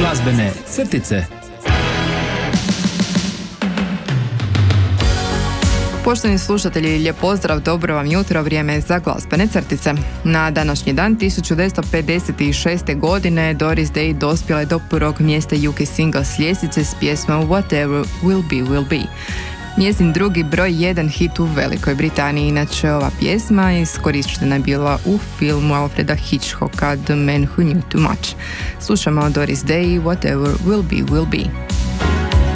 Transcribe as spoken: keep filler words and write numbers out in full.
Glazbene crtice. Poštovani slušatelji, lijep pozdrav, dobro vam jutro, vrijeme je za glazbene crtice. Na današnji dan tisuću devetsto pedeset šeste. godine Doris Day dospjela je do prvog mjesta U K singles ljestvice s pjesmom Whatever Will Be Will Be. Njezin drugi broj jedan hit u Velikoj Britaniji. Inače, ova pjesma iskorištena je bila u filmu Alfreda Hitchcocka The Man Who Knew Too Much. Slušamo Doris Day, Whatever Will Be Will Be.